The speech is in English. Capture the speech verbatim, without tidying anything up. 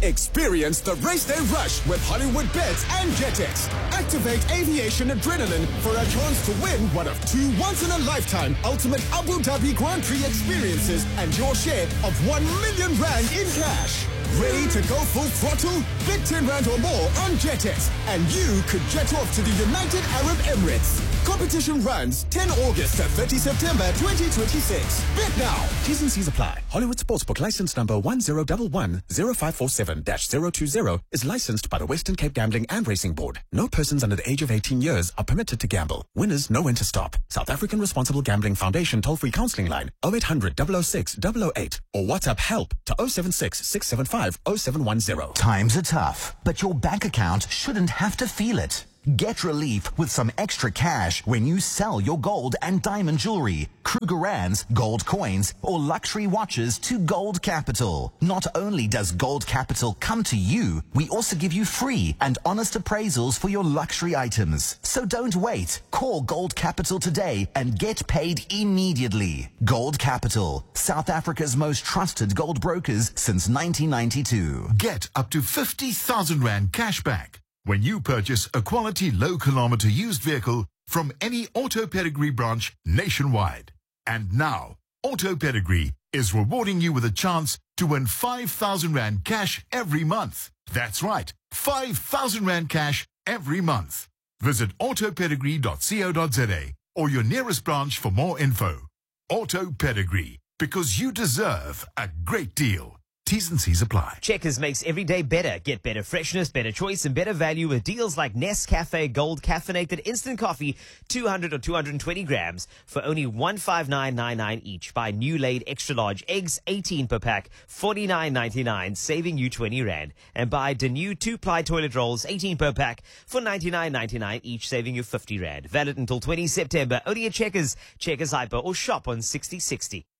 Experience the race day rush with Hollywood Bets and JetX. Activate aviation adrenaline for a chance to win one of two once-in-a-lifetime ultimate Abu Dhabi Grand Prix experiences and your share of one million rand in cash. Ready to go full throttle? Bet ten rand or more on JetX and you could jet off to the United Arab Emirates. Competition runs tenth August to thirtieth September twenty twenty-six. Bet now. T's and C's apply. Hollywood Sportsbook license number one zero one one zero five four seven dash zero two zero is licensed by the Western Cape Gambling and Racing Board. No persons under the age of eighteen years are permitted to gamble. Winners know when to stop. South African Responsible Gambling Foundation toll-free counseling line oh eight hundred, double oh six, double oh eight or WhatsApp help to oh seven six, six seven five, oh seven one zero. Times are tough, but your bank account shouldn't have to feel it. Get relief with some extra cash when you sell your gold and diamond jewelry, Kruger Rands, gold coins, or luxury watches to Gold Capital. Not only does Gold Capital come to you, we also give you free and honest appraisals for your luxury items. So don't wait. Call Gold Capital today and get paid immediately. Gold Capital, South Africa's most trusted gold brokers since nineteen ninety-two. Get up to fifty thousand rand cash back when you purchase a quality low-kilometer used vehicle from any Auto Pedigree branch nationwide. And now, Auto Pedigree is rewarding you with a chance to win five thousand rand cash every month. That's right, five thousand rand cash every month. Visit auto pedigree dot co dot za or your nearest branch for more info. Auto Pedigree, because you deserve a great deal. T's and C's apply. Checkers makes every day better. Get better freshness, better choice, and better value with deals like Nescafe Gold Caffeinated Instant Coffee, two hundred or two hundred twenty grams for only one five nine nine nine each. Buy new laid extra large eggs, eighteen per pack, forty-nine ninety-nine, saving you twenty rand. And buy the new two-ply toilet rolls, eighteen per pack, for ninety-nine ninety-nine each, saving you fifty rand. Valid until twentieth September. Only at Checkers, Checkers Hyper, or shop on sixty sixty.